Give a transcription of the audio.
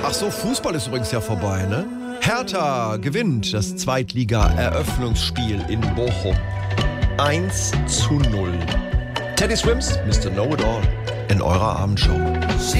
Ach so, Fußball ist übrigens ja vorbei, ne? Hertha gewinnt das Zweitliga-Eröffnungsspiel in Bochum. 1:0. Teddy Swims, Mr. Know-It-All in eurer Abendshow.